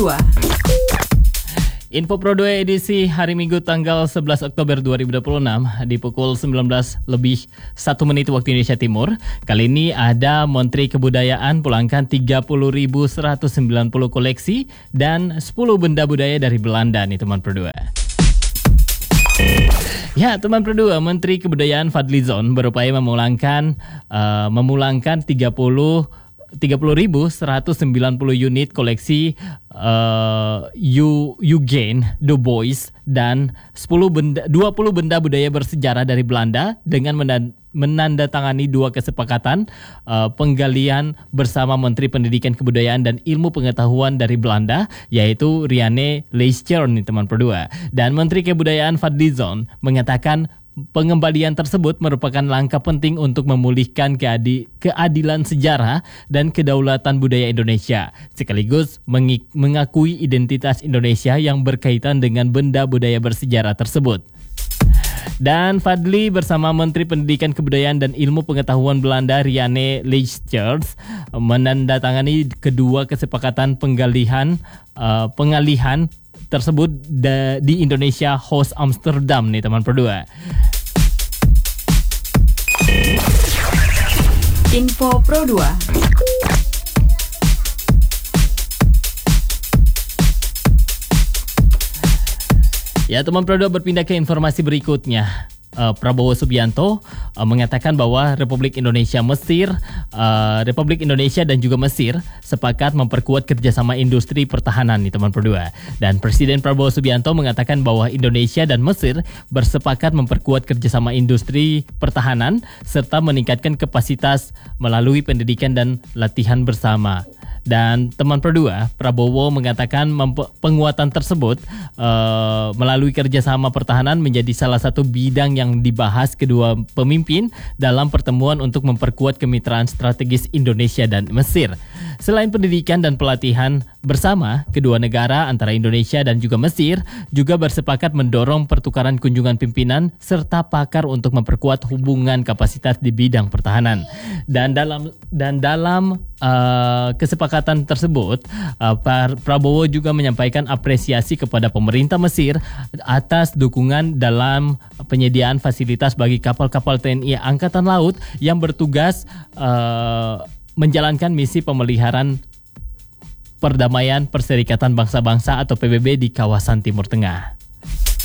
Info Pro 2 edisi hari Minggu tanggal 11 Oktober 2026 di pukul 19 lebih 1 menit waktu Indonesia Timur. Kali ini ada Menteri Kebudayaan pulangkan 30.190 koleksi dan 10 benda budaya dari Belanda nih teman Pro 2. Ya, teman Pro 2, Menteri Kebudayaan Fadlizon berupaya memulangkan 30.190 unit koleksi Eugen de Bois dan 20 benda budaya bersejarah dari Belanda dengan menandatangani 2 kesepakatan penggalian bersama Menteri Pendidikan Kebudayaan dan Ilmu Pengetahuan dari Belanda, yaitu Rianne Leijtjer nih teman Pro 2. Dan Menteri Kebudayaan Fadlizon mengatakan pengembalian tersebut merupakan langkah penting untuk memulihkan keadilan sejarah dan kedaulatan budaya Indonesia, sekaligus mengakui identitas Indonesia yang berkaitan dengan benda budaya bersejarah tersebut. Dan Fadli bersama Menteri Pendidikan Kebudayaan dan Ilmu Pengetahuan Belanda Rianne Leijtjer menandatangani kedua kesepakatan pengalihan tersebut di Indonesia House Amsterdam nih teman Pro 2. Info Pro 2. Ya teman Pro 2, berpindah ke informasi berikutnya. Prabowo Subianto mengatakan bahwa Republik Indonesia dan juga Mesir sepakat memperkuat kerjasama industri pertahanan nih teman Pro 2. Dan Presiden Prabowo Subianto mengatakan bahwa Indonesia dan Mesir bersepakat memperkuat kerjasama industri pertahanan serta meningkatkan kapasitas melalui pendidikan dan latihan bersama. Dan teman Pro 2, Prabowo mengatakan penguatan tersebut melalui kerjasama pertahanan menjadi salah satu bidang yang dibahas kedua pemimpin dalam pertemuan untuk memperkuat kemitraan strategis Indonesia dan Mesir. Selain pendidikan dan pelatihan bersama, kedua negara antara Indonesia dan juga Mesir juga bersepakat mendorong pertukaran kunjungan pimpinan serta pakar untuk memperkuat hubungan kapasitas di bidang pertahanan. Dan dalam kesepakatan tersebut, Prabowo juga menyampaikan apresiasi kepada pemerintah Mesir atas dukungan dalam penyediaan fasilitas bagi kapal-kapal TNI Angkatan Laut yang bertugas menjalankan misi pemeliharaan perdamaian Perserikatan Bangsa-Bangsa atau PBB di kawasan Timur Tengah.